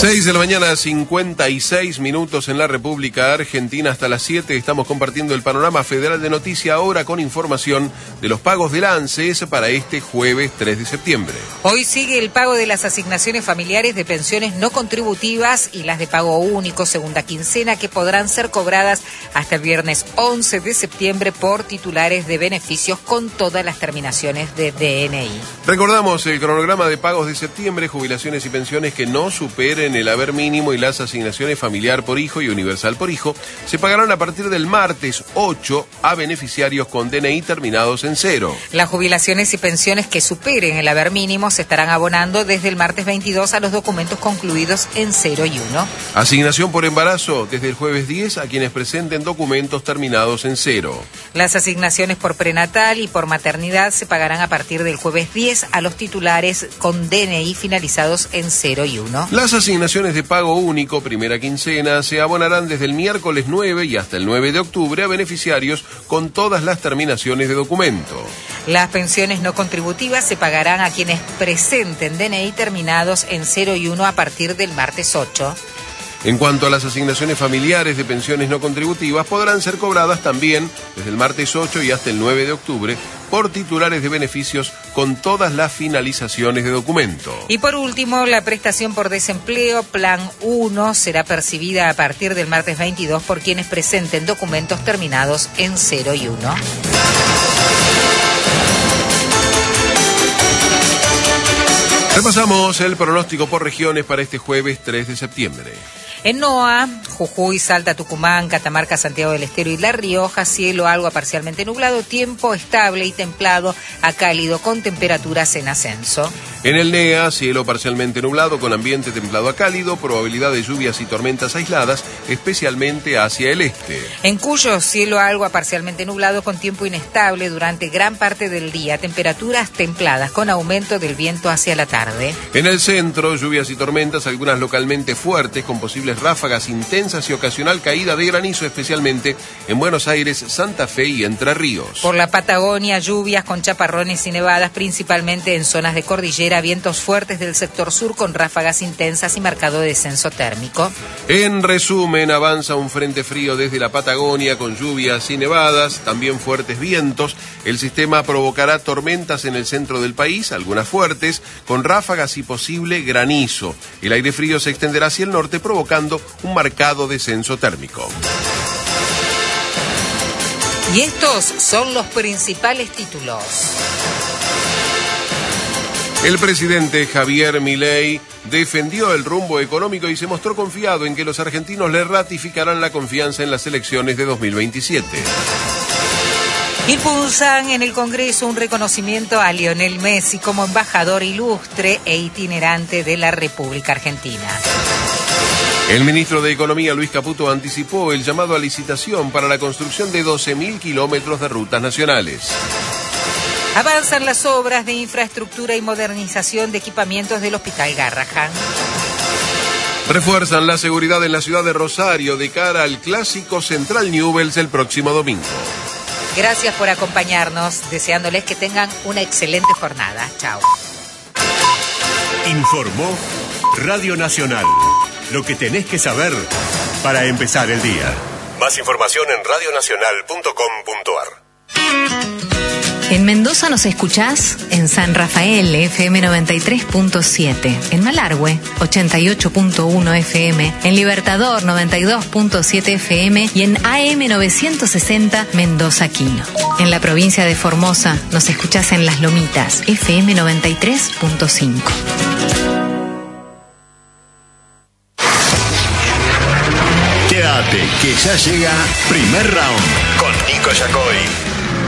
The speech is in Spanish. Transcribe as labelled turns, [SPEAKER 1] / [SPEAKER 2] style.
[SPEAKER 1] 6 de la mañana, 56 minutos en la República Argentina. Hasta las 7 estamos compartiendo el panorama federal de noticia, ahora con información de los pagos del ANSES para este jueves 3 de septiembre.
[SPEAKER 2] Hoy sigue el pago de las asignaciones familiares de pensiones no contributivas y las de pago único segunda quincena, que podrán ser cobradas hasta el viernes 11 de septiembre por titulares de beneficios con todas las terminaciones de DNI.
[SPEAKER 1] Recordamos el cronograma de pagos de septiembre: jubilaciones y pensiones que no superen el haber mínimo y las asignaciones familiar por hijo y universal por hijo se pagarán a partir del martes 8 a beneficiarios con DNI terminados en 0.
[SPEAKER 2] Las jubilaciones y pensiones que superen el haber mínimo se estarán abonando desde el martes 22 a los documentos concluidos en 0 y 1.
[SPEAKER 1] Asignación por embarazo desde el jueves 10 a quienes presenten documentos terminados en 0.
[SPEAKER 2] Las asignaciones por prenatal y por maternidad se pagarán a partir del jueves 10 a los titulares con DNI finalizados en 0 y 1.
[SPEAKER 1] Las asignaciones de pago único primera quincena se abonarán desde el miércoles 9 y hasta el 9 de octubre a beneficiarios con todas las terminaciones de documento.
[SPEAKER 2] Las pensiones no contributivas se pagarán a quienes presenten DNI terminados en 0 y 1 a partir del martes 8.
[SPEAKER 1] En cuanto a las asignaciones familiares de pensiones no contributivas, podrán ser cobradas también desde el martes 8 y hasta el 9 de octubre por titulares de beneficios con todas las finalizaciones de documento.
[SPEAKER 2] Y por último, la prestación por desempleo Plan 1 será percibida a partir del martes 22 por quienes presenten documentos terminados en 0 y 1.
[SPEAKER 1] Repasamos el pronóstico por regiones para este jueves 3 de septiembre.
[SPEAKER 2] En NOA, Jujuy, Salta, Tucumán, Catamarca, Santiago del Estero y La Rioja, cielo algo a parcialmente nublado, tiempo estable y templado a cálido con temperaturas en ascenso.
[SPEAKER 1] En el NEA, cielo parcialmente nublado con ambiente templado a cálido, probabilidad de lluvias y tormentas aisladas, especialmente hacia el este.
[SPEAKER 2] En Cuyo, cielo algo a parcialmente nublado con tiempo inestable durante gran parte del día, temperaturas templadas con aumento del viento hacia la tarde.
[SPEAKER 1] En el centro, lluvias y tormentas, algunas localmente fuertes con posibles ráfagas intensas y ocasional caída de granizo, especialmente en Buenos Aires, Santa Fe y Entre Ríos.
[SPEAKER 2] Por la Patagonia, lluvias con chaparrones y nevadas, principalmente en zonas de cordillera, vientos fuertes del sector sur con ráfagas intensas y marcado descenso térmico.
[SPEAKER 1] En resumen, avanza un frente frío desde la Patagonia con lluvias y nevadas, también fuertes vientos. El sistema provocará tormentas en el centro del país, algunas fuertes, con ráfagas y posible granizo. El aire frío se extenderá hacia el norte, provocando un marcado descenso térmico.
[SPEAKER 2] Y estos son los principales títulos.
[SPEAKER 1] El presidente Javier Milei defendió el rumbo económico y se mostró confiado en que los argentinos le ratificarán la confianza en las elecciones de 2027.
[SPEAKER 2] Impulsan en el Congreso un reconocimiento a Lionel Messi como embajador ilustre e itinerante de la República Argentina.
[SPEAKER 1] El ministro de Economía, Luis Caputo, anticipó el llamado a licitación para la construcción de 12.000 kilómetros de rutas nacionales.
[SPEAKER 2] Avanzan las obras de infraestructura y modernización de equipamientos del Hospital Garrahan.
[SPEAKER 1] Refuerzan la seguridad en la ciudad de Rosario de cara al clásico Central Newell's el próximo domingo.
[SPEAKER 2] Gracias por acompañarnos, deseándoles que tengan una excelente jornada. Chao.
[SPEAKER 3] Informó Radio Nacional. Lo que tenés que saber para empezar el día. Más información en radionacional.com.ar.
[SPEAKER 4] En Mendoza nos escuchás en San Rafael, FM 93.7, en Malargüe, 88.1 FM, en Libertador, 92.7 FM y en AM 960 Mendoza Quino. En la provincia de Formosa nos escuchás en Las Lomitas, FM 93.5.
[SPEAKER 3] Quédate, que ya llega Primer Round con Nico Yacoy.